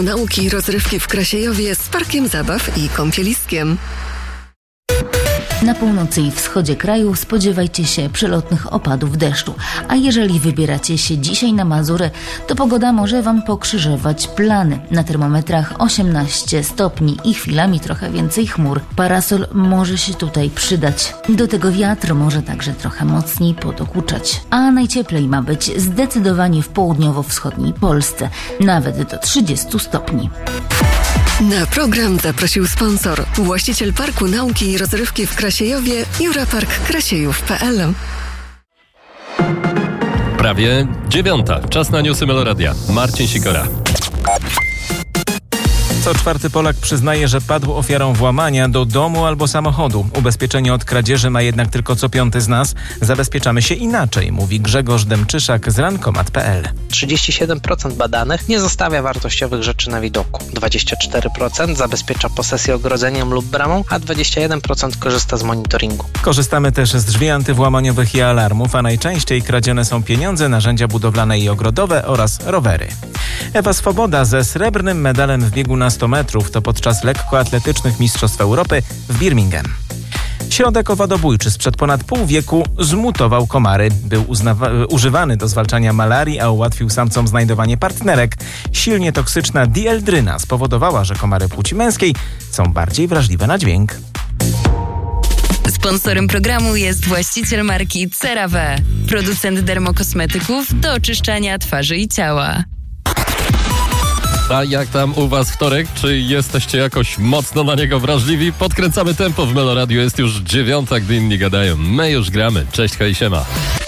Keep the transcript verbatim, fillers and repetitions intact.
Nauki i rozrywki w Krasiejowie z parkiem zabaw i kąpieliskiem. Na północy i wschodzie kraju spodziewajcie się przelotnych opadów deszczu, a jeżeli wybieracie się dzisiaj na Mazury, to pogoda może Wam pokrzyżować plany. Na termometrach osiemnaście stopni i chwilami trochę więcej chmur. Parasol może się tutaj przydać. Do tego wiatr może także trochę mocniej podokuczać. A najcieplej ma być zdecydowanie w południowo-wschodniej Polsce, nawet do trzydziestu stopni. Na program zaprosił sponsor, właściciel Parku Nauki i Rozrywki w Krasiejowie, Jurapark Krasiejów kropka p l. Prawie dziewiąta. Czas na newsy Meloradia. Marcin Sikora. Co czwarty Polak przyznaje, że padł ofiarą włamania do domu albo samochodu. Ubezpieczenie od kradzieży ma jednak tylko co piąty z nas. Zabezpieczamy się inaczej, mówi Grzegorz Demczyszak z rankomat kropka p l. trzydzieści siedem procent badanych nie zostawia wartościowych rzeczy na widoku. dwadzieścia cztery procent zabezpiecza posesję ogrodzeniem lub bramą, a dwadzieścia jeden procent korzysta z monitoringu. Korzystamy też z drzwi antywłamaniowych i alarmów, a najczęściej kradzione są pieniądze, narzędzia budowlane i ogrodowe oraz rowery. Ewa Swoboda ze srebrnym medalem w biegu na sto metrów to podczas lekkoatletycznych Mistrzostw Europy w Birmingham. Środek owadobójczy sprzed ponad pół wieku zmutował komary. Był uznawa- używany do zwalczania malarii, a ułatwił samcom znajdowanie partnerek. Silnie toksyczna dieldryna spowodowała, że komary płci męskiej są bardziej wrażliwe na dźwięk. Sponsorem programu jest właściciel marki CeraVe, producent dermokosmetyków do oczyszczania twarzy i ciała. A jak tam u Was wtorek? Czy jesteście jakoś mocno na niego wrażliwi? Podkręcamy tempo w Meloradiu. Jest już dziewiąta, gdy inni gadają. My już gramy. Cześć, hej, siema.